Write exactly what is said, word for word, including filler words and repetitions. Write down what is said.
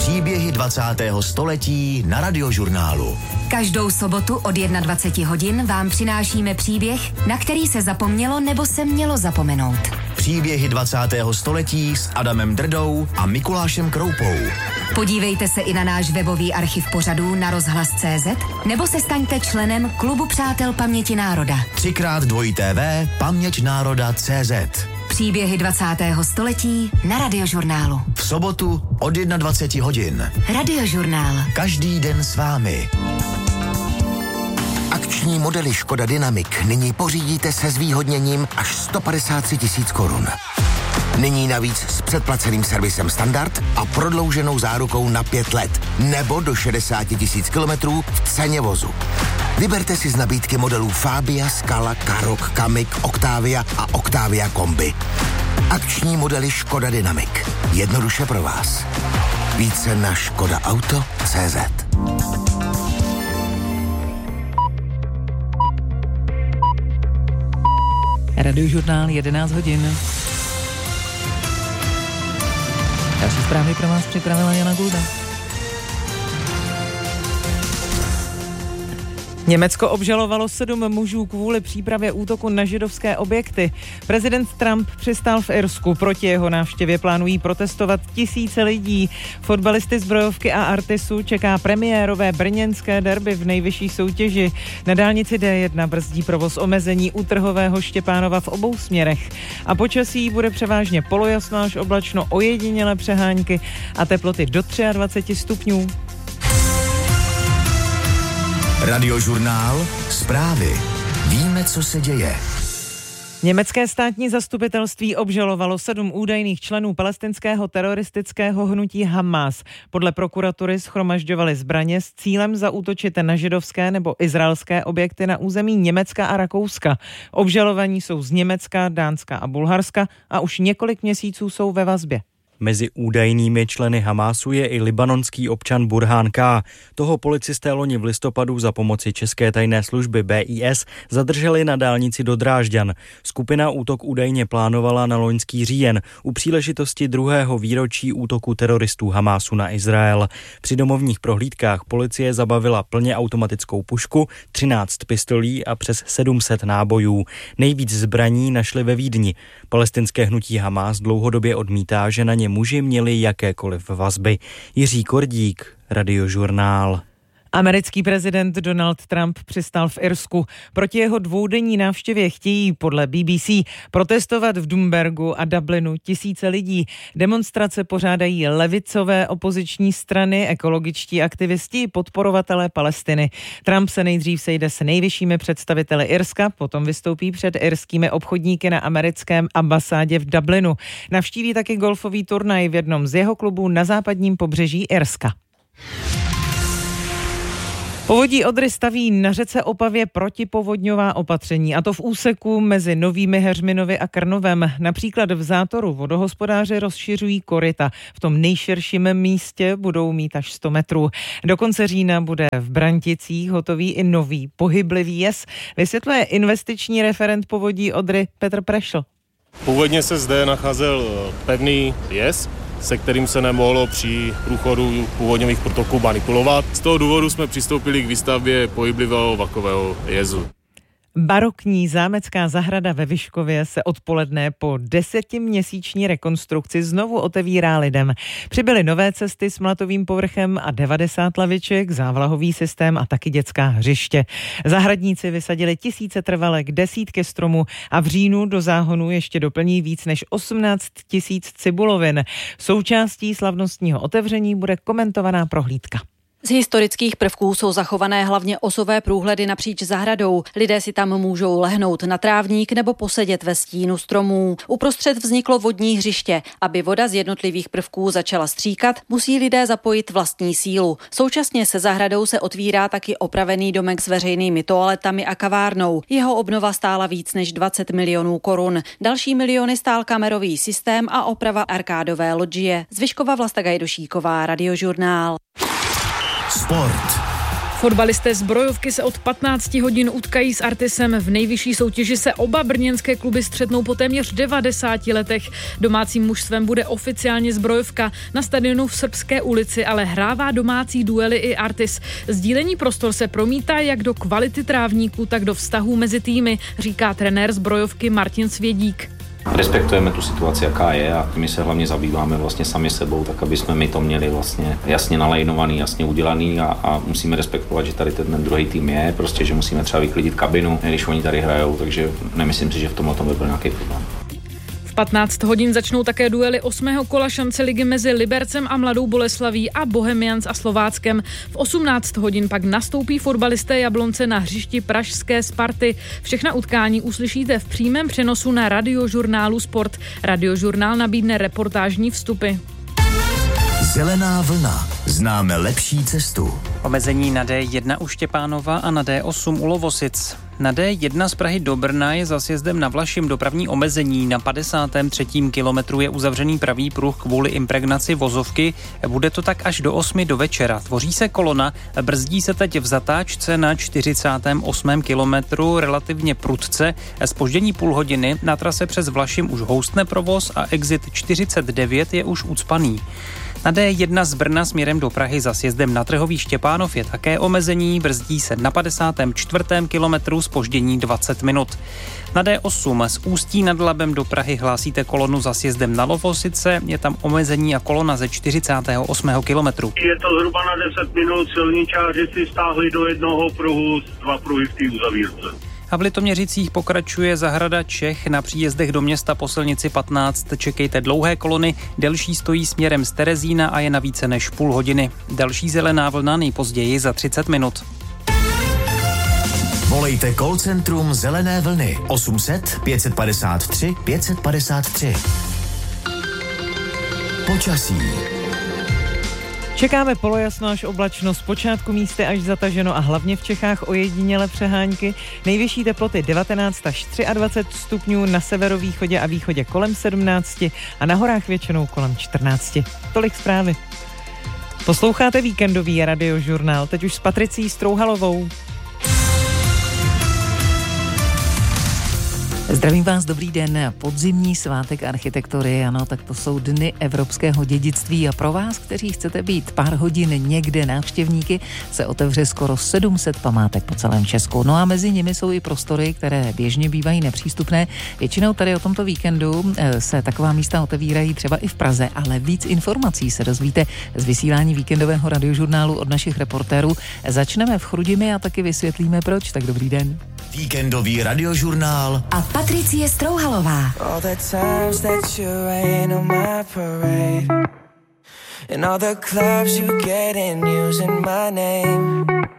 Příběhy dvacátého století na Radiožurnálu. Každou sobotu od dvacet jedna hodin vám přinášíme příběh, na který se zapomnělo nebo se mělo zapomenout. Příběhy dvacátého století s Adamem Drdou a Mikulášem Kroupou. Podívejte se i na náš webový archiv pořadů na rozhlas tečka cé zet nebo se staňte členem Klubu přátel paměti národa. Třikrát dvojité té vé paměť národa tečka cé zet. Příběhy dvacátého století na Radiožurnálu. V sobotu od dvacet jedna hodin. Radiožurnál. Každý den s vámi. Akční modely Škoda Dynamic nyní pořídíte se zvýhodněním až sto padesát tři tisíc korun. Nyní navíc s předplaceným servisem standard a prodlouženou zárukou na pět let nebo do šedesát tisíc kilometrů v ceně vozu. Vyberte si z nabídky modelů Fabia, Scala, Karoq, Kamiq, Octavia a Octavia Kombi. Akční modely Škoda Dynamic. Jednoduše pro vás. Více na škoda auto tečka cé zet. Radiožurnál jedenáct hodin. Další zprávy pro vás připravila Jana Gulda. Německo obžalovalo sedm mužů kvůli přípravě útoku na židovské objekty. Prezident Trump přistál v Irsku. Proti jeho návštěvě plánují protestovat tisíce lidí. Fotbalisty Zbrojovky a Artisu čeká premiérové brněnské derby v nejvyšší soutěži. Na dálnici dé jedna brzdí provoz omezení u Trhového Štěpánova v obou směrech. A počasí bude převážně polojasno až oblačno, ojedinělé přehánky a teploty do dvacet tři stupňů. Radiožurnál. Zprávy. Víme, co se děje. Německé státní zastupitelství obžalovalo sedm údajných členů palestinského teroristického hnutí Hamas. Podle prokuratury shromažďovali zbraně s cílem zaútočit na židovské nebo izraelské objekty na území Německa a Rakouska. Obžalovaní jsou z Německa, Dánska a Bulharska a už několik měsíců jsou ve vazbě. Mezi údajnými členy Hamásu je i libanonský občan Burhán K. Toho policisté loni v listopadu za pomoci české tajné služby bé í es zadrželi na dálnici do Drážďan. Skupina útok údajně plánovala na loňský říjen u příležitosti druhého výročí útoku teroristů Hamásu na Izrael. Při domovních prohlídkách policie zabavila plně automatickou pušku, třináct pistolí a přes sedm set nábojů. Nejvíc zbraní našli ve Vídni. Palestinské hnutí Hamás dlouhodobě odmítá, že na ně muži měli jakékoliv vazby. Jiří Kordík, Radiožurnál. Americký prezident Donald Trump přistál v Irsku. Proti jeho dvoudenní návštěvě chtějí podle bé bé cé protestovat v Dunbergu a Dublinu tisíce lidí. Demonstrace pořádají levicové opoziční strany, ekologičtí aktivisti, podporovatelé Palestiny. Trump se nejdřív sejde s nejvyššími představiteli Irska, potom vystoupí před irskými obchodníky na americkém ambasádě v Dublinu. Navštíví taky golfový turnaj v jednom z jeho klubů na západním pobřeží Irska. Povodí Odry staví na řece Opavě protipovodňová opatření, a to v úseku mezi Novými Heřminovy a Krnovem. Například v Zátoru vodohospodáři rozšiřují koryta. V tom nejširším místě budou mít až sto metrů. Do konce října bude v Branticích hotový i nový pohyblivý jez. Vysvětluje investiční referent Povodí Odry Petr Prešl. Původně se zde nacházel pevný jez, se kterým se nemohlo při průchodu povodňových protoků manipulovat. Z toho důvodu jsme přistoupili k výstavbě pohyblivého vakového jezu. Barokní zámecká zahrada ve Vyškově se odpoledne po desetiměsíční rekonstrukci znovu otevírá lidem. Přibyly nové cesty s mlatovým povrchem a devadesát laviček, závlahový systém a taky dětská hřiště. Zahradníci vysadili tisíce trvalek, desítky stromů a v říjnu do záhonu ještě doplní víc než osmnáct tisíc cibulovin. Součástí slavnostního otevření bude komentovaná prohlídka. Z historických prvků jsou zachované hlavně osové průhledy napříč zahradou. Lidé si tam můžou lehnout na trávník nebo posedět ve stínu stromů. Uprostřed vzniklo vodní hřiště. Aby voda z jednotlivých prvků začala stříkat, musí lidé zapojit vlastní sílu. Současně se zahradou se otvírá taky opravený domek s veřejnými toaletami a kavárnou. Jeho obnova stála víc než dvacet milionů korun. Další miliony stál kamerový systém a oprava arkádové lodžie. Z Vyškova Vlasta Gajdošíková, Radiožurnál. Sport. Fotbalisté Zbrojovky se od patnácti hodin utkají s Artisem. V nejvyšší soutěži se oba brněnské kluby střetnou po téměř devadesáti letech. Domácím mužstvem bude oficiálně Zbrojovka. Na stadionu v Srbské ulici ale hrává domácí duely i Artis. Sdílení prostor se promítá jak do kvality trávníků, tak do vztahů mezi týmy, říká trenér Zbrojovky Martin Svědík. Respektujeme tu situaci, jaká je, a my se hlavně zabýváme vlastně sami sebou, tak aby jsme my to měli vlastně jasně nalajnovaný, jasně udělaný a, a musíme respektovat, že tady ten druhý tým je, prostě, že musíme třeba vyklidit kabinu, když oni tady hrajou, takže nemyslím si, že v tomhle tom by byl nějaký problém. V patnáct hodin začnou také duely osmého kola šance ligy mezi Libercem a Mladou Boleslaví a Bohemians a Slováckem. V osmnáct hodin pak nastoupí fotbalisté Jablonce na hřišti pražské Sparty. Všechna utkání uslyšíte v přímém přenosu na Radiožurnálu Sport. Radiožurnál nabídne reportážní vstupy. Zelená vlna. Známe lepší cestu. Omezení na D jedna u Štěpánova a na D osm u Lovosic. Na D jedna z Prahy do Brna je za sjezdem na Vlašim dopravní omezení. Na padesátém třetím kilometru je uzavřený pravý pruh kvůli impregnaci vozovky. Bude to tak až do osmi do večera. Tvoří se kolona, brzdí se teď v zatáčce na čtyřicátém osmém kilometru relativně prudce. Zpoždění půl hodiny, na trase přes Vlašim už houstne provoz a exit čtyřicet devět je už ucpaný. Na D jedna z Brna směrem do Prahy za sjezdem na Trhový Štěpánov je také omezení, brzdí se na padesátém čtvrtém kilometru, zpoždění dvacet minut. Na D osm z Ústí nad Labem do Prahy hlásíte kolonu za sjezdem na Lovosice, je tam omezení a kolona ze čtyřicátého osmého kilometru. Je to zhruba na deset minut, silničáři si stáhli do jednoho pruhu, dva pruhy v té uzavírce. A v Litoměřicích pokračuje zahrada Čech. Na příjezdech do města po silnici patnáct čekejte dlouhé kolony, delší stojí směrem z Terezína a je na více než půl hodiny. Další zelená vlna nejpozději za třicet minut. Volejte call centrum Zelené vlny osm set pět padesát tři pět padesát tři. Počasí. Čekáme polojasno až oblačno, zpočátku místy až zataženo a hlavně v Čechách ojedinělé přehánky. Nejvyšší teploty devatenáct až dvacet tři stupňů, na severovýchodě a východě kolem sedmnáct a na horách většinou kolem čtrnáct. Tolik zprávy. Posloucháte víkendový Radiožurnál, teď už s Patricí Strouhalovou. Zdravím vás, dobrý den. Podzimní svátek architektury, ano, tak to jsou dny evropského dědictví a pro vás, kteří chcete být pár hodin někde návštěvníky, se otevře skoro sedm set památek po celém Česku. No a mezi nimi jsou i prostory, které běžně bývají nepřístupné. Většinou tady o tomto víkendu se taková místa otevírají třeba i v Praze, ale víc informací se dozvíte z vysílání víkendového Radiožurnálu od našich reportérů. Začneme v Chrudimi a taky vysvětlíme proč, tak dobrý den. Víkendový Radiožurnál a Patricie Strouhalová. All the times that you rain on my parade and all the clubs you get in using my name.